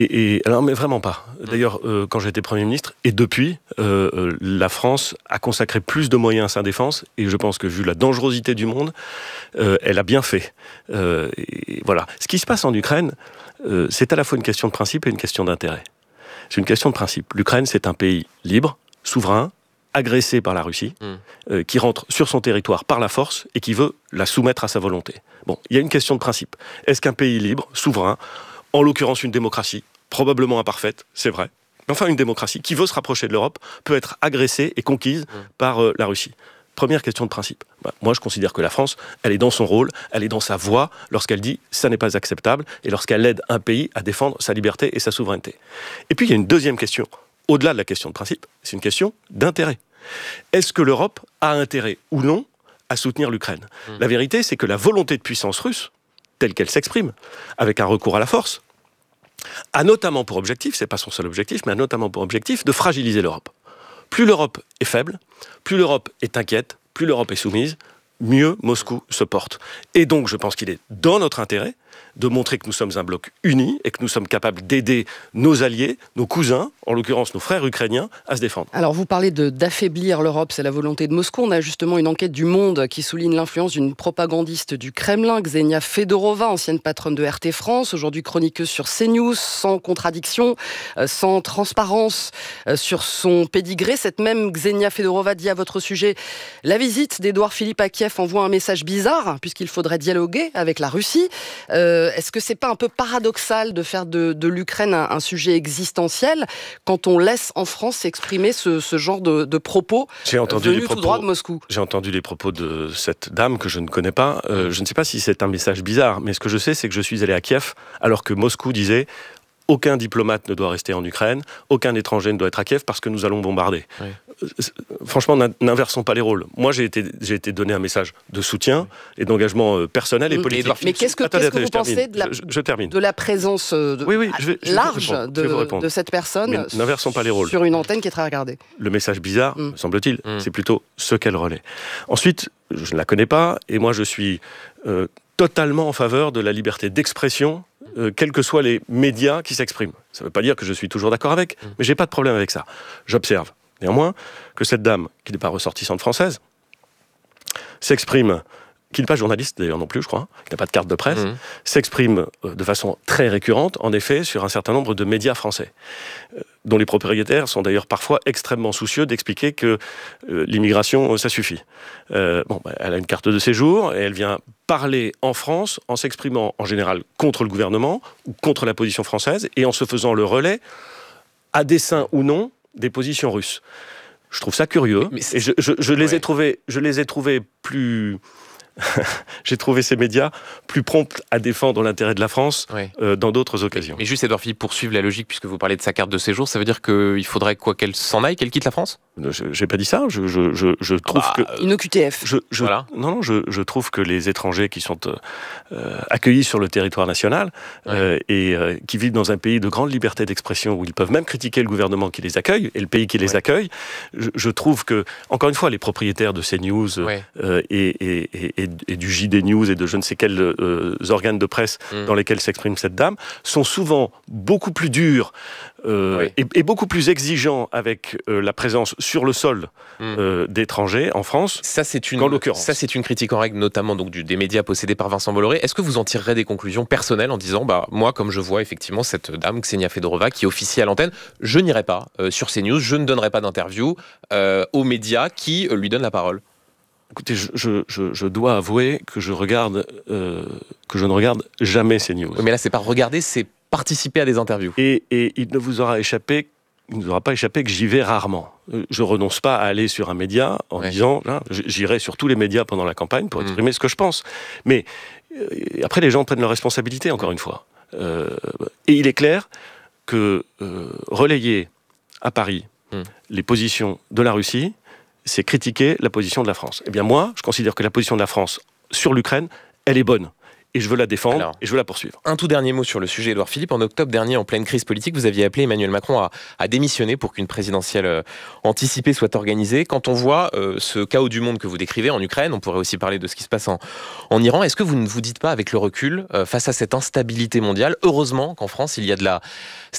Alors, mais vraiment pas. D'ailleurs, quand j'étais Premier ministre, et depuis, la France a consacré plus de moyens à sa défense, et je pense que vu la dangerosité du monde, elle a bien fait. Et voilà. Ce qui se passe en Ukraine, c'est à la fois une question de principe et une question d'intérêt. C'est une question de principe. L'Ukraine, c'est un pays libre, souverain, agressé par la Russie, qui rentre sur son territoire par la force et qui veut la soumettre à sa volonté. Bon, il y a une question de principe. Est-ce qu'un pays libre, souverain, en l'occurrence une démocratie, probablement imparfaite, c'est vrai, mais enfin une démocratie qui veut se rapprocher de l'Europe, peut être agressée et conquise par la Russie? Première question de principe. Moi, je considère que la France, elle est dans son rôle, elle est dans sa voie lorsqu'elle dit « ça n'est pas acceptable » et lorsqu'elle aide un pays à défendre sa liberté et sa souveraineté. Et puis, il y a une deuxième question, au-delà de la question de principe, c'est une question d'intérêt. Est-ce que l'Europe a intérêt ou non à soutenir l'Ukraine? La vérité, c'est que la volonté de puissance russe, telle qu'elle s'exprime, avec un recours à la force, a notamment pour objectif, c'est pas son seul objectif, mais a notamment pour objectif de fragiliser l'Europe. Plus l'Europe est faible, plus l'Europe est inquiète, plus l'Europe est soumise, mieux Moscou se porte. Et donc, je pense qu'il est dans notre intérêt de montrer que nous sommes un bloc uni et que nous sommes capables d'aider nos alliés, nos cousins, en l'occurrence nos frères ukrainiens, à se défendre. Alors vous parlez d'affaiblir l'Europe, c'est la volonté de Moscou. On a justement une enquête du Monde qui souligne l'influence d'une propagandiste du Kremlin, Ksenia Fedorova, ancienne patronne de RT France, aujourd'hui chroniqueuse sur CNews, sans contradiction, sans transparence sur son pédigré. Cette même Ksenia Fedorova dit à votre sujet « La visite d'Édouard Philippe à Kiev envoie un message bizarre, puisqu'il faudrait dialoguer avec la Russie ». Est-ce que c'est pas un peu paradoxal de faire de l'Ukraine un sujet existentiel quand on laisse en France s'exprimer ce genre de propos venus tout droit de Moscou? J'ai entendu les propos de cette dame que je ne connais pas. Je ne sais pas si c'est un message bizarre, mais ce que je sais, c'est que je suis allé à Kiev alors que Moscou disait aucun diplomate ne doit rester en Ukraine, aucun étranger ne doit être à Kiev parce que nous allons bombarder. Oui. Franchement, n'inversons pas les rôles. Moi, j'ai été donné un message de soutien et d'engagement personnel et politique. Mais qu'est-ce que vous pensez de la présence large de cette personne n'inversons pas les rôles. Sur une antenne qui est très regardée? Le message bizarre, me semble-t-il, c'est plutôt ce qu'elle relaie. Ensuite, je ne la connais pas et moi, je suis totalement en faveur de la liberté d'expression, quels que soient les médias qui s'expriment. Ça ne veut pas dire que je suis toujours d'accord avec, mais j'ai pas de problème avec ça. J'observe néanmoins que cette dame, qui n'est pas ressortissante française, s'exprime, qui n'est pas journaliste d'ailleurs non plus, je crois, qui n'a pas de carte de presse, s'exprime de façon très récurrente, en effet, sur un certain nombre de médias français, dont les propriétaires sont d'ailleurs parfois extrêmement soucieux d'expliquer que l'immigration, ça suffit. Elle a une carte de séjour et elle vient parler en France en s'exprimant en général contre le gouvernement ou contre la position française et en se faisant le relais, à dessein ou non, des positions russes. Je trouve ça curieux et je les ai trouvés plus... J'ai trouvé ces médias plus prompts à défendre l'intérêt de la France dans d'autres occasions. Mais juste, Édouard Philippe, pour suivre la logique, puisque vous parlez de sa carte de séjour, ça veut dire qu'il faudrait quoi, qu'elle s'en aille, qu'elle quitte la France? J'ai pas dit ça. Je trouve que une OQTF. Voilà. Non, je trouve que les étrangers qui sont accueillis sur le territoire national et qui vivent dans un pays de grande liberté d'expression où ils peuvent même critiquer le gouvernement qui les accueille et le pays qui les accueille, je trouve que, encore une fois, les propriétaires de CNews et du JD News et de je ne sais quels organes de presse dans lesquels s'exprime cette dame sont souvent beaucoup plus durs et beaucoup plus exigeants avec la présence sur le sol d'étrangers en France qu'en l'occurrence. Ça, c'est une critique en règle, notamment donc, des médias possédés par Vincent Bolloré. Est-ce que vous en tirerez des conclusions personnelles en disant, moi, comme je vois effectivement cette dame, Ksenia Fedorova, qui officie à l'antenne, je n'irai pas sur CNews, je ne donnerai pas d'interview aux médias qui lui donnent la parole? Écoutez, je dois avouer que je ne regarde jamais CNews. Oui, mais là, c'est pas regarder, c'est participer à des interviews. Et il ne vous aura pas échappé que j'y vais rarement. Je renonce pas à aller sur un média en disant, j'irai sur tous les médias pendant la campagne pour exprimer ce que je pense. Mais après, les gens prennent leurs responsabilités, encore une fois. Et il est clair que relayer à Paris les positions de la Russie, c'est critiquer la position de la France. Eh bien moi, je considère que la position de la France sur l'Ukraine, elle est bonne. Et je veux la défendre et je veux la poursuivre. Un tout dernier mot sur le sujet, Édouard Philippe. En octobre dernier, en pleine crise politique, vous aviez appelé Emmanuel Macron à démissionner pour qu'une présidentielle anticipée soit organisée. Quand on voit ce chaos du monde que vous décrivez en Ukraine, on pourrait aussi parler de ce qui se passe en Iran, est-ce que vous ne vous dites pas avec le recul, face à cette instabilité mondiale, heureusement qu'en France, il y a de la